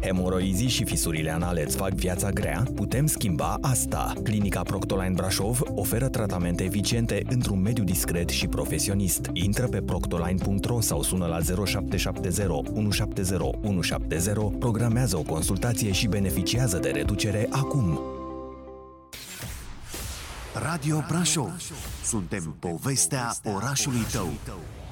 Hemoroizii și fisurile anale îți fac viața grea? Putem schimba asta. Clinica Proctoline Brașov oferă tratamente eficiente într-un mediu discret și profesionist. Intră pe proctoline.ro sau sună la 0770 170 170, programează o consultație și beneficiază de reducere acum. Radio Brașov. Suntem povestea orașului tău.